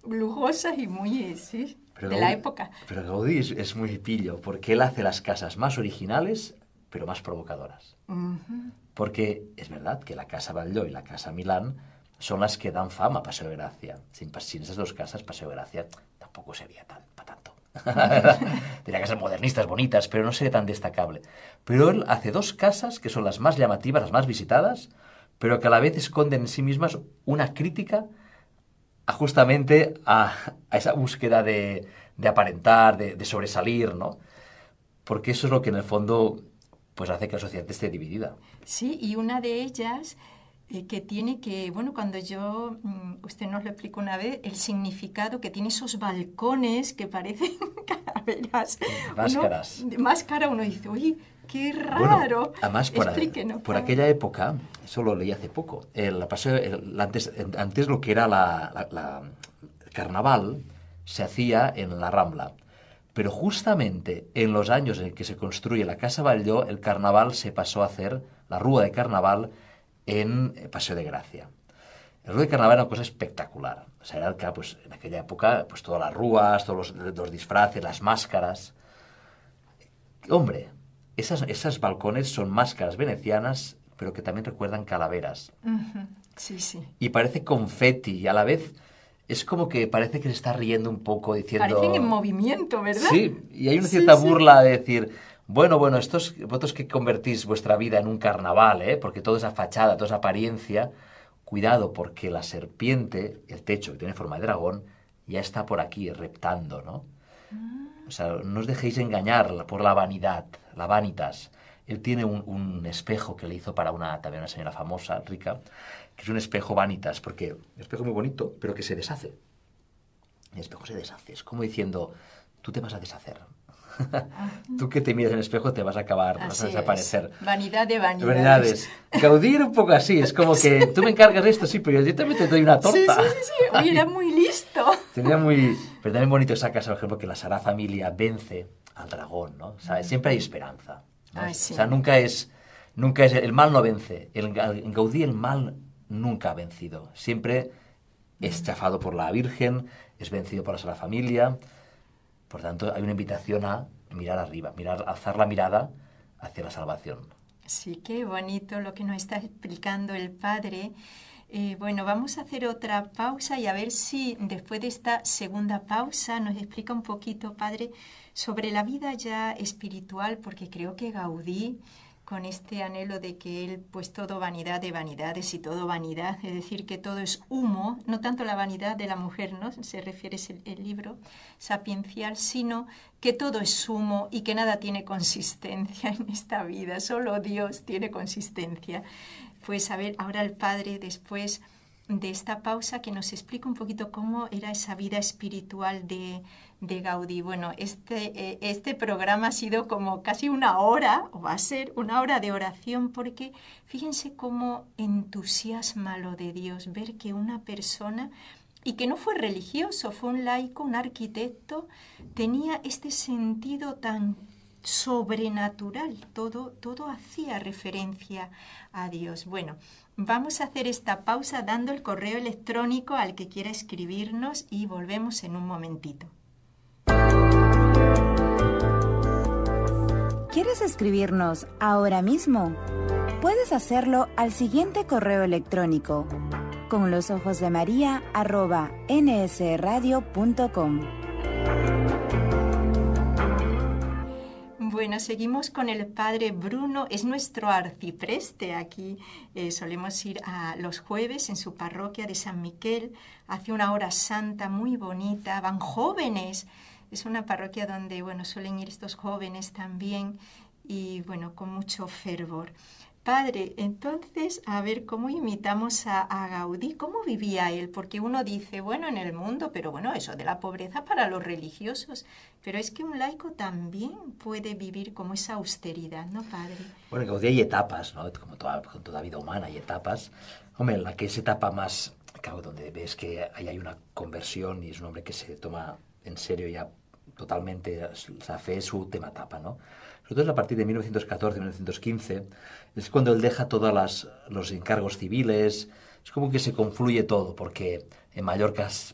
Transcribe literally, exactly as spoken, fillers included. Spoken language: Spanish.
lujosas y muy, sí, Pero de Gaudí, la época. pero Gaudí es, es muy pillo, porque él hace las casas más originales, pero más provocadoras. Ujú. Porque es verdad que la Casa Batlló y la Casa Milán son las que dan fama a Paseo de Gracia. Sin, sin esas dos casas, Paseo de Gracia tampoco sería tan, para tanto. Tenía casas modernistas, bonitas, pero no sería tan destacable. Pero él hace dos casas que son las más llamativas, las más visitadas, pero que a la vez esconden en sí mismas una crítica a justamente a, a esa búsqueda de, de aparentar, de, de sobresalir, ¿no? Porque eso es lo que en el fondo pues hace que la sociedad esté dividida. Sí, y una de ellas eh, que tiene que, bueno, cuando yo, mm, usted nos lo explicó una vez, el significado que tiene esos balcones que parecen calaveras. Uno, Máscaras. de máscara, uno dice, uy, qué Bueno, raro. además por, Explíquenos, por padre. aquella época, eso lo leí hace poco, el paseo, el- antes, antes lo que era la, la- la- el carnaval se hacía en la Rambla. Pero justamente en los años en que se construye la Casa Batlló, el carnaval se pasó a hacer, la rúa de carnaval, en Paseo de Gracia. El rúa de carnaval era una cosa espectacular. O sea, era que, pues, en aquella época, pues todas las rúas, todos los, los disfraces, las máscaras. Hombre, esas, esas balcones son máscaras venecianas, pero que también recuerdan calaveras. Ujú. Sí, sí. Y parece confeti, y a la vez es como que parece que se está riendo un poco diciendo... Parecen en movimiento, ¿verdad? Sí, y hay una Sí, cierta sí. burla de decir, bueno, bueno, estos, vosotros que convertís vuestra vida en un carnaval, ¿eh? Porque toda esa fachada, toda esa apariencia, cuidado, porque la serpiente, el techo que tiene forma de dragón, ya está por aquí reptando, ¿no? O sea, no os dejéis engañar por la vanidad, la vanitas. Él tiene un, un espejo que le hizo para una, también una señora famosa, rica, que es un espejo vanitas, porque un espejo muy bonito, pero que se deshace. El espejo se deshace. Es como diciendo, tú te vas a deshacer. Tú que te miras en el espejo te vas a acabar, vas a Así desaparecer. es. Vanidad de vanidades. Vanidades. Gaudí era un poco así, es como que tú me encargas esto, sí, pero yo también te doy una Sí, torta. sí, sí, sí. Oye, era muy listo. Tenía muy... Pero también bonito esa casa, por ejemplo, que la Sagrada Familia vence al dragón, ¿no? O sea, siempre hay esperanza, ¿no? Ay, sí. O sea, nunca es... Nunca es... El mal no vence. El- en Gaudí el mal nunca ha vencido. Siempre es chafado por la Virgen, es vencido por la Sagrada Familia. Por tanto, hay una invitación a mirar arriba, mirar, alzar la mirada hacia la salvación. Sí, qué bonito lo que nos está explicando el padre. Eh, bueno, vamos a hacer otra pausa y a ver si después de esta segunda pausa nos explica un poquito, padre, sobre la vida ya espiritual, porque creo que Gaudí, con este anhelo de que él, pues todo vanidad de vanidades y todo vanidad, es decir, que todo es humo, no tanto la vanidad de la mujer, ¿no? Se refiere el, el libro sapiencial, sino que todo es humo y que nada tiene consistencia en esta vida, solo Dios tiene consistencia. Pues a ver, ahora el padre, después de esta pausa, que nos explica un poquito cómo era esa vida espiritual de, de Gaudí. Bueno, este, eh, este programa ha sido como casi una hora, o va a ser una hora de oración, porque fíjense cómo entusiasma lo de Dios, ver que una persona, y que no fue religioso, fue un laico, un arquitecto, tenía este sentido tan sobrenatural, todo, todo hacía referencia a Dios. Bueno, vamos a hacer esta pausa dando el correo electrónico al que quiera escribirnos y volvemos en un momentito. ¿Quieres escribirnos ahora mismo? Puedes hacerlo al siguiente correo electrónico, con los ojos de María arroba nsradio punto com. Bueno, seguimos con el padre Bruno, es nuestro arcipreste aquí. Eh, solemos ir a los jueves en su parroquia de San Miquel, hace una hora santa muy bonita, van jóvenes. Es una parroquia donde, bueno, suelen ir estos jóvenes también y, bueno, con mucho fervor. Padre, entonces, a ver, ¿cómo imitamos a, a Gaudí? ¿Cómo vivía él? Porque uno dice, bueno, en el mundo, pero bueno, eso de la pobreza para los religiosos. Pero es que un laico también puede vivir como esa austeridad, ¿no, padre? Bueno, en Gaudí hay etapas, ¿no? Como toda, con toda vida humana hay etapas. Hombre, la que es etapa más, claro, donde ves que ahí hay una conversión y es un hombre que se toma en serio ya totalmente, la fe es su última etapa, ¿no? Sobre todo es a partir de mil novecientos catorce, mil novecientos quince, es cuando él deja todos los encargos civiles, es como que se confluye todo, porque en Mallorca